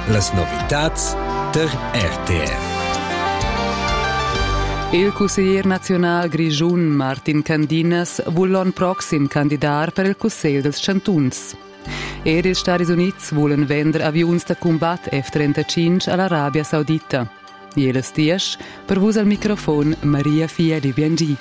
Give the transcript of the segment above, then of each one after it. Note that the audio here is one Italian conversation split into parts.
Las novitats der RTR. Il consigliere nazionale Grischun Martin Candinas vuol l'anno prossimo candidare per il Consiglio dels Chantuns. Gli Stati Uniti vogliono vendere avioni da combatto F-35 all'Arabia Saudita. Jeles dies, per vos al microfono Maria Fieli Bianchi.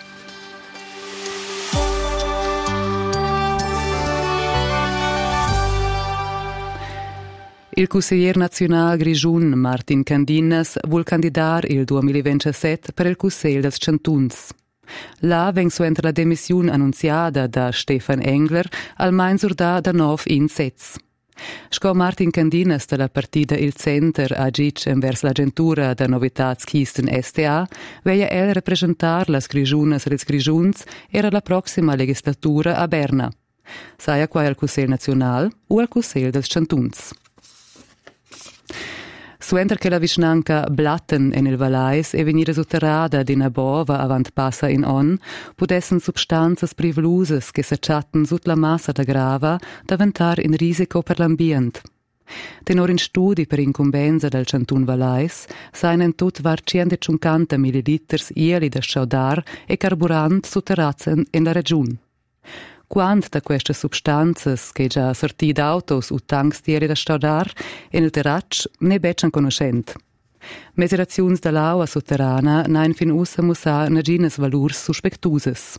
Il consigliere nazionale Grischun Martin Candinas vuol candidare il 2027 per il Consiglio dels Chantuns. Là vengo entre la demissione annunziata da Stefan Engler al mainsurdà da 9 insets. Sco Martin Candinas della partita Il Center agic envers l'agentura da novitats Kisten STA veia el representar las Grijunas e les Grijuns era la prossima legislatura a Berna. Saia qua al Consiglio Nazional o al Consiglio dels Chantuns. Suenter che la vicinanca Blatten en il Valais e venire sotterrada d'ina bova avant passa in on, pudessen substanzas privluses che s'acciatten sut la massa da grava daventar in risico per l'ambient. Tenor in studi per incumbenza del Chantun Valais, sainen tut var 150 milliliters ieli da schaudar e carburant sotterrazen in la region. Quant da queste substanzas che già sortì d'autos o tanks dieri da staudar in il terrac ne beccian conoscent. Meseraziuns dall'aua sotterrana nain fin ussa musa nagines valurs suspectuses.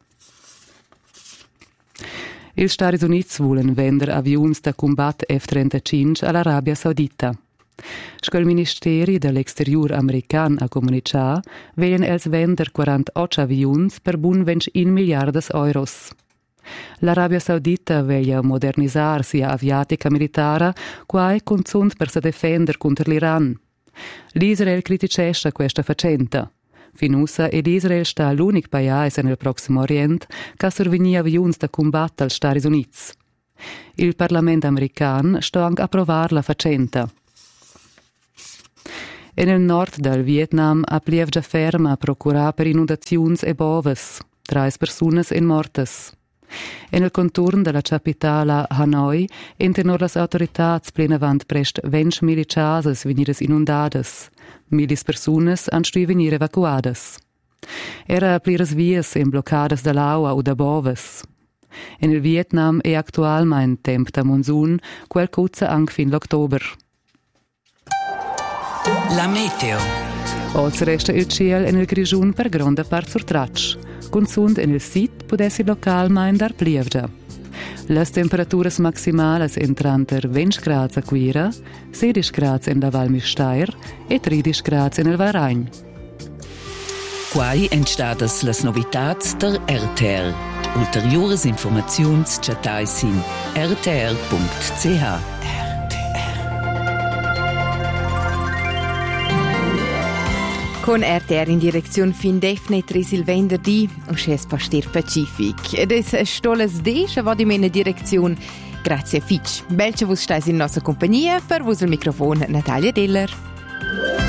Il Stati Uniti volen vender avions da combat F-35 all'Arabia Saudita. Scol Ministeri dell'Exterior american a comunicar velen els vender 48 avions per bun 21 miliardas euros. L'Arabia Saudita veglia modernizzar sia aviatica militara quai consund per se defender contro l'Iran. L'Israel criticesce questa facenta. Finussa ed Israel sta l'unic paese nel Prossimo Orient che survegni avions da combattere als Stati Uniti. Il Parlamento american sta anche approvar la facenta. E nel nord del Vietnam a plievgia ferma a procurare per inundazioni e boves. 3 personas in mortes. E nel contorno della capitale Hanoi, intenor las autoritats plenavant prest 20.000 casas venidas inundadas. 1.000 personas han stui venir evacuadas. Era pliras vias in bloccadas dall'aua o da boves. E nel Vietnam è actualmente temp da monsun, quel cuzza anche fin l'october. La meteo. Oz resta il ciel en il Grischun per gronda part sur traccia. Consund en il sit pudessi localmein dar plievgia. Las temperaturas maximales entranter 20 grads a Quira, 16 grads in la Val Mistair e 13 grads in el Varagn. Quai entstadas las novitats der RTR. Ulteriores informaziuns chatais in rtr.ch. Con RTR in direzione fin definitiv il venerdì, usces pastir Pacific. Ed es stolas desch va di mena direzione. Grazie Fitch. Belce vos stais in nostra compagnia, per vos il microfono Natalia Diller.